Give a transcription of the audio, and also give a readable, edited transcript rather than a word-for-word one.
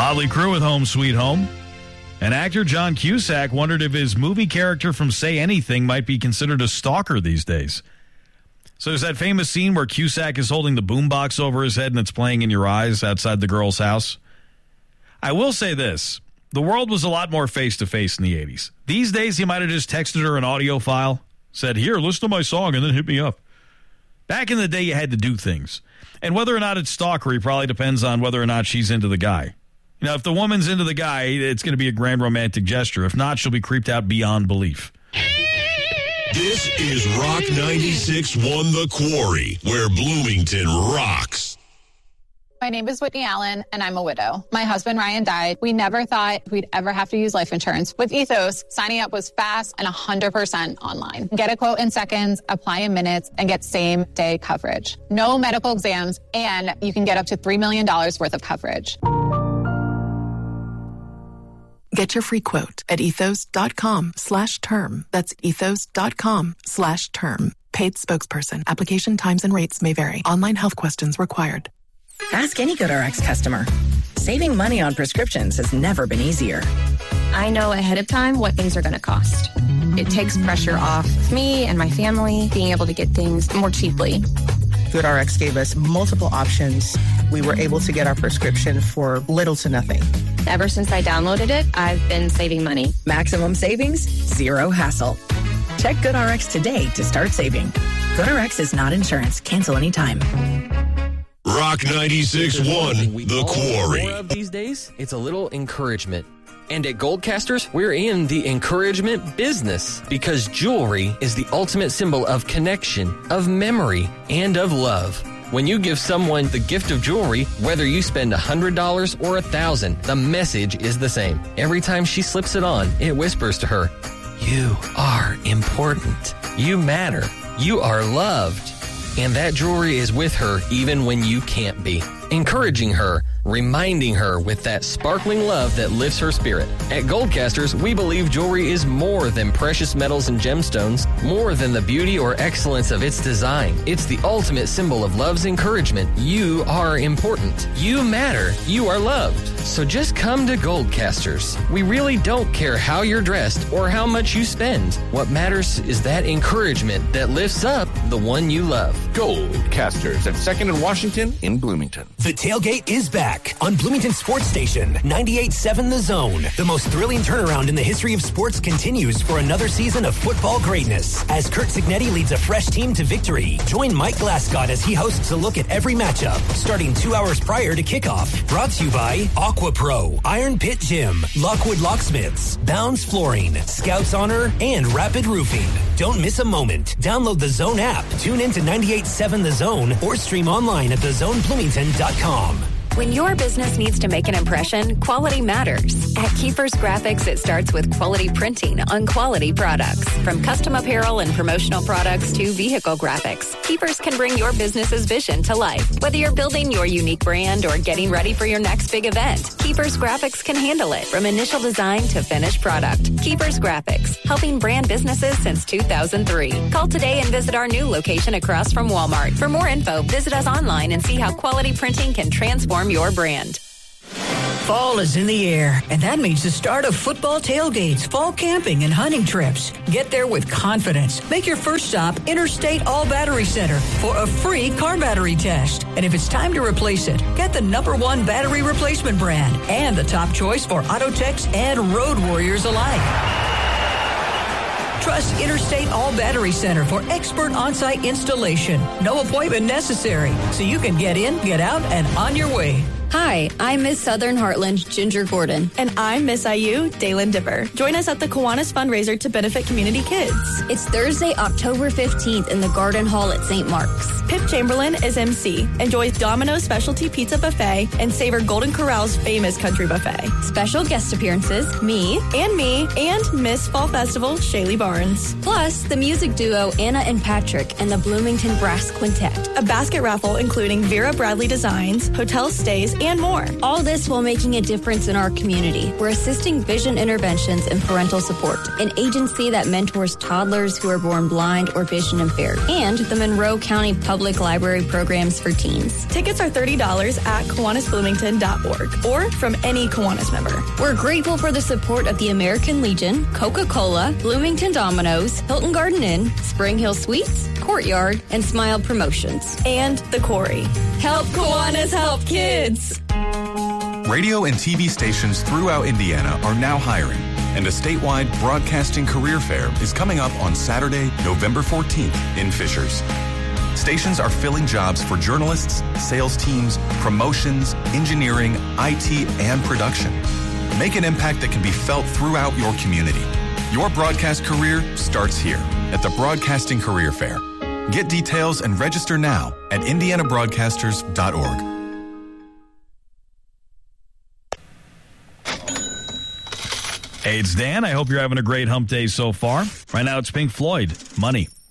Motley Crue with Home Sweet Home. And actor John Cusack wondered if his movie character from Say Anything might be considered a stalker these days. So there's that famous scene where Cusack is holding the boombox over his head and it's playing In Your Eyes outside the girl's house. I will say this. The world was a lot more face-to-face in the 80s. These days, he might have just texted her an audio file, said, here, listen to my song, and then hit me up. Back in the day, you had to do things. And whether or not it's stalkery probably depends on whether or not she's into the guy. You know, if the woman's into the guy, it's going to be a grand romantic gesture. If not, she'll be creeped out beyond belief. This is Rock 96.1 The Quarry, where Bloomington rocks. My name is Whitney Allen, and I'm a widow. My husband, Ryan, died. We never thought we'd ever have to use life insurance. With Ethos, signing up was fast and 100% online. Get a quote in seconds, apply in minutes, and get same-day coverage. No medical exams, and you can get up to $3 million worth of coverage. Get your free quote at ethos.com/term. That's ethos.com/term. Paid spokesperson. Application times and rates may vary. Online health questions required. Ask any GoodRx customer. Saving money on prescriptions has never been easier. I know ahead of time what things are going to cost. It takes pressure off me and my family being able to get things more cheaply. GoodRx gave us multiple options. We were able to get our prescription for little to nothing. Ever since I downloaded it, I've been saving money. Maximum savings, zero hassle. Check GoodRx today to start saving. GoodRx is not insurance. Cancel anytime. Rock 96.1 The Quarry. More of these days, it's a little encouragement. And at Goldcasters, we're in the encouragement business because jewelry is the ultimate symbol of connection, of memory, and of love. When you give someone the gift of jewelry, whether you spend $100 or $1,000, the message is the same. Every time she slips it on, it whispers to her, you are important. You matter. You are loved. And that jewelry is with her even when you can't be. Encouraging her, reminding her with that sparkling love that lifts her spirit. At Goldcasters, we believe jewelry is more than precious metals and gemstones, more than the beauty or excellence of its design. It's the ultimate symbol of love's encouragement. You are important. You matter. You are loved. So just come to Goldcasters. We really don't care how you're dressed or how much you spend. What matters is that encouragement that lifts up the one you love. Goldcasters at 2nd and Washington in Bloomington. The tailgate is back on Bloomington Sports Station, 98.7 The Zone. The most thrilling turnaround in the history of sports continues for another season of football greatness. As Kurt Cignetti leads a fresh team to victory, join Mike Glasgow as he hosts a look at every matchup, starting 2 hours prior to kickoff. Brought to you by Aqua Pro, Iron Pit Gym, Lockwood Locksmiths, Bounds Flooring, Scouts Honor, and Rapid Roofing. Don't miss a moment. Download the Zone app, tune in to 98.7 The Zone, or stream online at thezonebloomington.com. When your business needs to make an impression, quality matters. At Keepers Graphics, it starts with quality printing on quality products. From custom apparel and promotional products to vehicle graphics, Keepers can bring your business's vision to life. Whether you're building your unique brand or getting ready for your next big event, Keepers Graphics can handle it from initial design to finished product. Keepers Graphics, helping brand businesses since 2003. Call today and visit our new location across from Walmart. For more info, visit us online and see how quality printing can transform your brand. Fall is in the air, and that means the start of football tailgates, fall camping, and hunting trips. Get there with confidence. Make your first stop Interstate All Battery Center for a free car battery test. And if it's time to replace it, get the #1 battery replacement brand and the top choice for auto techs and road warriors alike. Trust Interstate All Battery Center for expert on-site installation. No appointment necessary, so you can get in, get out, and on your way. Hi, I'm Miss Southern Heartland, Ginger Gordon. And I'm Miss IU, Dalen Dipper. Join us at the Kiwanis fundraiser to benefit community kids. It's Thursday, October 15th in the Garden Hall at St. Mark's. Pip Chamberlain is MC. Enjoy Domino's Specialty Pizza Buffet and savor Golden Corral's famous country buffet. Special guest appearances, me, and Miss Fall Festival, Shaylee Barnes. Plus, the music duo Anna and Patrick and the Bloomington Brass Quintet. A basket raffle including Vera Bradley Designs, hotel stays, and more. All this while making a difference in our community. We're assisting Vision Interventions and Parental Support, an agency that mentors toddlers who are born blind or vision impaired, and the Monroe County Public Library programs for teens. Tickets are $30 at KiwanisBloomington.org or from any Kiwanis member. We're grateful for the support of the American Legion, Coca-Cola, Bloomington Domino's, Hilton Garden Inn, Spring Hill Suites, Courtyard, and Smile Promotions. And the Quarry. Help Kiwanis help kids! Radio and TV stations throughout Indiana are now hiring, and a statewide broadcasting career fair is coming up on Saturday, November 14th in Fishers. Stations are filling jobs for journalists, sales teams, promotions, engineering, IT, and production. Make an impact that can be felt throughout your community. Your broadcast career starts here at the Broadcasting Career Fair. Get details and register now at indianabroadcasters.org. Hey, it's Dan. I hope you're having a great hump day so far. Right now, it's Pink Floyd, Money.